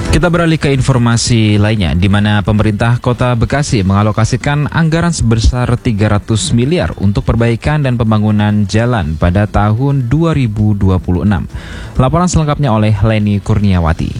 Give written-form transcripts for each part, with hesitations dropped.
Kita beralih ke informasi lainnya, di mana pemerintah Kota Bekasi mengalokasikan anggaran sebesar 300 miliar untuk perbaikan dan pembangunan jalan pada tahun 2026. Laporan selengkapnya oleh Leni Kurniawati.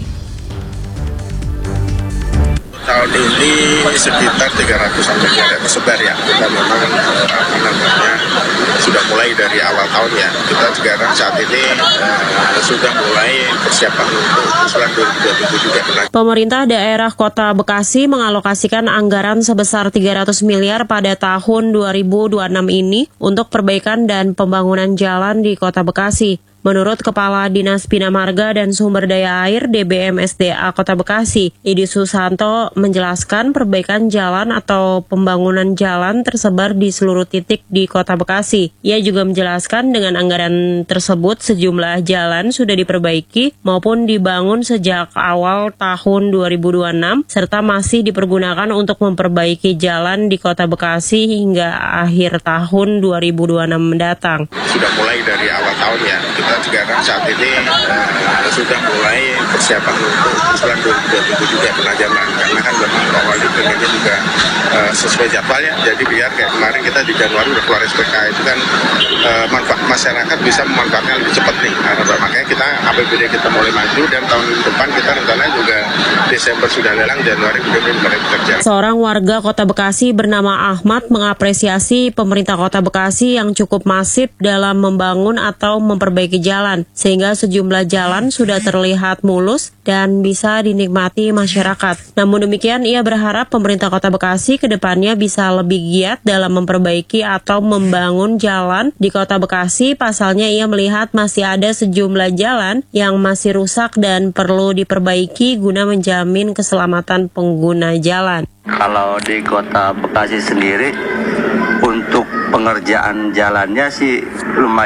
Tahun ini sekitar 300 miliar tersebar ya. Kita memang sudah mulai dari awal tahun ya. Kita sekarang saat ini sudah mulai persiapan untuk usulan 2027 juga. Pemerintah daerah Kota Bekasi mengalokasikan anggaran sebesar 300 miliar pada tahun 2026 ini untuk perbaikan dan pembangunan jalan di Kota Bekasi. Menurut Kepala Dinas Bina Marga dan Sumber Daya Air DBM SDA Kota Bekasi, Idi Susanto menjelaskan perbaikan jalan atau pembangunan jalan tersebar di seluruh titik di Kota Bekasi. Ia juga menjelaskan dengan anggaran tersebut sejumlah jalan sudah diperbaiki maupun dibangun sejak awal tahun 2026 serta masih dipergunakan untuk memperbaiki jalan di Kota Bekasi hingga akhir tahun 2026 mendatang. Sudah mulai dari awal tahun ya. Kita sekarang saat ini sudah mulai persiapan untuk usulan 2027 juga penajaman, karena kan memang awalnya pengennya juga sesuai jadwal ya. Jadi biar kayak kemarin kita di Januari udah keluar SPK itu kan manfaat masyarakat bisa memanfaatkan lebih cepat nih. Makanya kita APBD kita mulai maju dan tahun depan kita rencananya juga Desember sudah lelang, Januari benar-benar mulai bekerja. Seorang warga Kota Bekasi bernama Ahmad mengapresiasi pemerintah Kota Bekasi yang cukup masif dalam membangun atau memperbaiki jalan, sehingga sejumlah jalan sudah terlihat mulus dan bisa dinikmati masyarakat. Namun demikian, ia berharap pemerintah Kota Bekasi ke depannya bisa lebih giat dalam memperbaiki atau membangun jalan di Kota Bekasi. Pasalnya, ia melihat masih ada sejumlah jalan yang masih rusak dan perlu diperbaiki guna menjamin keselamatan pengguna jalan. Kalau di Kota Bekasi sendiri, untuk pengerjaan jalannya sih lumayan